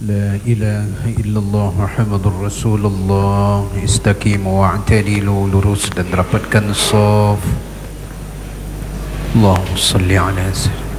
لا إله إلا الله محمد رسول الله. Istaqimu wa'tadilu, lurus dan rapatkan saf. Allahumma salli ala sayyidina